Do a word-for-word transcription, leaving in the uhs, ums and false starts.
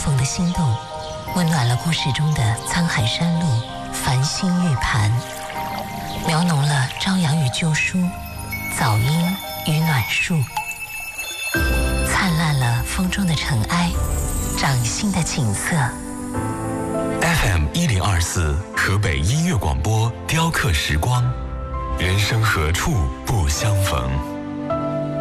逢的心动，温暖了故事中的沧海山路、繁星玉盘，描浓了朝阳与旧书、早莺与暖树，灿烂了风中的尘埃、掌心的景色。 F M 一零二四河北音乐广播，雕刻时光，人生何处不相逢。